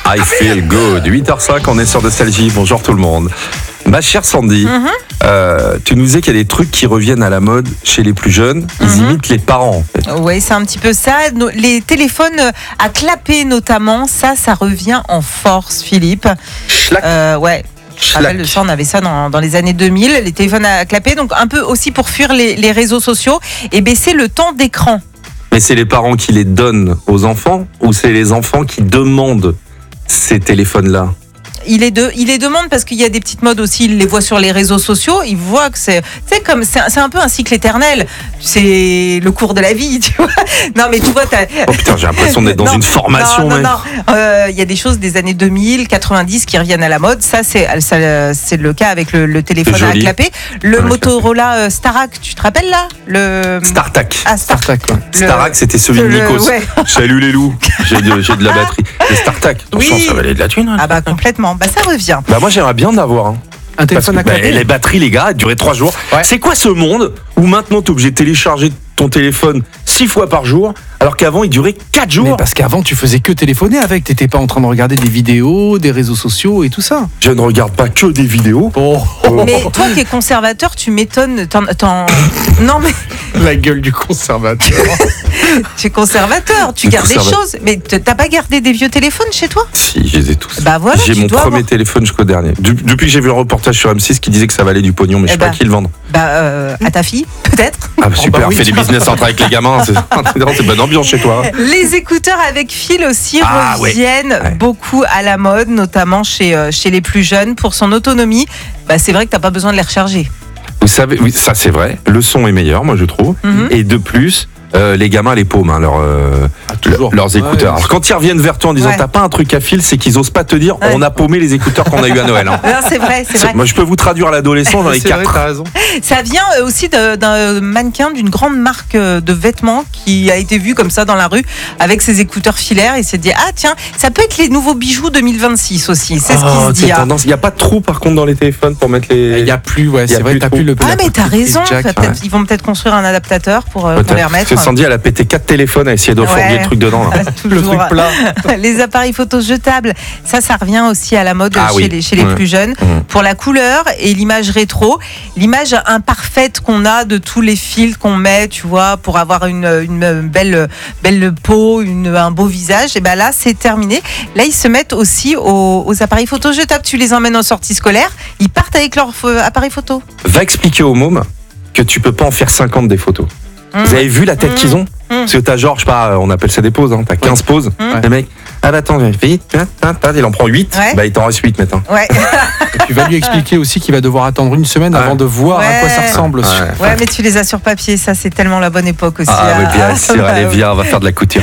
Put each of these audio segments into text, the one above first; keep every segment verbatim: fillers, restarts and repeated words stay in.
I feel good. huit heures cinq, on est sur Nostalgie. Bonjour tout le monde. Ma chère Sandy, mm-hmm. euh, tu nous disais qu'il y a des trucs qui reviennent à la mode chez les plus jeunes. Ils mm-hmm. imitent les parents, en fait. Oui, c'est un petit peu ça. Les téléphones à clapper, notamment, ça, ça revient en force, Philippe. Schlack. Euh, ouais. Je rappelle, ça, on avait ça dans, dans les années deux mille, les téléphones à clapper. Donc, un peu aussi pour fuir les, les réseaux sociaux et baisser le temps d'écran. Mais c'est les parents qui les donnent aux enfants ou c'est les enfants qui demandent ces téléphones-là? Il les, de, il les demande parce qu'il y a des petites modes aussi, il les voit sur les réseaux sociaux, il voit que c'est, c'est comme, c'est, c'est un peu un cycle éternel, c'est le cours de la vie, tu vois. Non mais tu vois, t'as... Oh putain, j'ai l'impression d'être dans non, une formation. Non, non, non. Il euh, y a des choses des années deux mille, quatre-vingt-dix qui reviennent à la mode, ça c'est, ça, c'est le cas avec le, le téléphone à clapper. Le ouais, Motorola euh, Starac, tu te rappelles là le... StarTAC. Ah, Star... StarTAC, ouais. Le... Starac, c'était celui de Nikos. Ouais. Salut les loups, j'ai de, j'ai de la batterie. Le StarTAC, attention, oui. Ça valait de la thune. Hein. Ah bah complètement. Bah ça revient. Bah moi j'aimerais bien en avoir un. Un téléphone Parce que, à clapper. Bah, les batteries les gars, elles duraient trois jours. Ouais. C'est quoi ce monde où maintenant t'es obligé de télécharger ton téléphone six fois par jour alors qu'avant il durait quatre jours? Mais parce qu'avant tu faisais que téléphoner avec, t'étais pas en train de regarder des vidéos, des réseaux sociaux et tout ça. Je ne regarde pas que des vidéos. Oh. Mais toi qui es conservateur, tu m'étonnes. T'en, t'en... Non mais... La gueule du conservateur. Tu es conservateur, tu Le gardes conserva... des choses. Mais t'as pas gardé des vieux téléphones chez toi? Si, je les ai tous. Bah voilà, j'ai mon premier avoir... téléphone jusqu'au dernier. Du, depuis que j'ai vu un reportage sur M six qui disait que ça valait du pognon, mais eh je sais bah, pas à qui le vendre. Bah euh, à ta fille, peut-être. Ah bah super, oh bah oui. Fais des business entre avec les gamins, c'est, c'est bonne ambiance chez toi. Les écouteurs avec fil aussi ah, reviennent ouais. Ouais. beaucoup à la mode, notamment chez, euh, chez les plus jeunes. Pour son autonomie, bah, c'est vrai que t'as pas besoin de les recharger. Vous savez, oui, ça c'est vrai, le son est meilleur, moi je trouve. Mm-hmm. Et de plus, euh, les gamins les paumes, hein, leur, euh, ah, le, leurs ouais, écouteurs. Alors quand ils reviennent vers toi en disant ouais. T'as pas un truc à fil, c'est qu'ils osent pas te dire ouais. On a paumé les écouteurs qu'on a eu à Noël. Hein. Non, c'est vrai, c'est, c'est vrai. Moi je peux vous traduire à l'adolescent, j'en ai quatre. Vrai, t'as raison. Ça vient aussi de, d'un mannequin d'une grande marque de vêtements qui a été vu comme ça dans la rue avec ses écouteurs filaires et s'est dit ah tiens, ça peut être les nouveaux bijoux deux mille vingt-six aussi. C'est oh, ce qui se dit. Hein. Il n'y a pas de trou par contre dans les téléphones pour mettre les. Il n'y a plus, ouais, c'est vrai, t'as plus le. Ah mais t'as raison. Jack, ouais. Ils vont peut-être construire un adaptateur pour, pour les remettre. Parce que Sandy elle a pété quatre téléphones à essayer de fourguer ouais. le truc dedans. Là. Le truc plat. Les appareils photos jetables, ça, ça revient aussi à la mode ah, chez, oui. les, chez les mmh. plus jeunes. Mmh. Pour la couleur et l'image rétro, l'image imparfaite qu'on a de tous les fils qu'on met, tu vois, pour avoir une, une belle, belle peau, une, un beau visage, et ben là, c'est terminé. Là, ils se mettent aussi aux, aux appareils photos jetables. Tu les emmènes en sortie scolaire, ils partent avec leur appareil photo. Va expliquer aux mômes que tu peux pas en faire cinquante des photos. Mmh. Vous avez vu la tête mmh. qu'ils ont? Mmh. Parce que t'as genre, je sais pas, on appelle ça des poses, hein. T'as quinze ouais. poses. Mmh. Le mec, ah bah attends, vite, il en prend huit, ouais. bah il t'en reste huit maintenant. Ouais. Et tu vas lui expliquer aussi qu'il va devoir attendre une semaine ouais. avant de voir ouais. à quoi ça ressemble. Ouais. Ouais. ouais, mais tu les as sur papier, ça c'est tellement la bonne époque aussi. Ah, ah oui, bien sûr, bah, allez, viens, on va faire de la couture.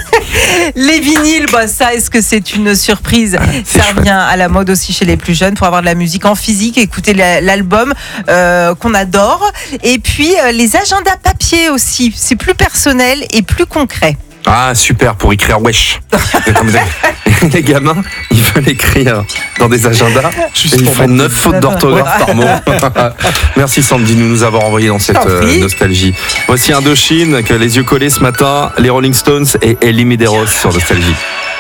Les vinyles, bah ça, est-ce que c'est une surprise? ah, Ça revient à la mode aussi chez les plus jeunes pour avoir de la musique en physique, écouter l'album euh, qu'on adore. Et puis euh, les agendas papier aussi, c'est plus personnel et plus concret. Ah super, pour écrire wesh. Les gamins, ils veulent écrire dans des agendas et ils font neuf fautes d'orthographe par mot. Merci Sandy de nous avoir envoyé dans cette euh, nostalgie. Voici Indochine, avec les yeux collés ce matin, les Rolling Stones et Elie Medeiros sur Nostalgie.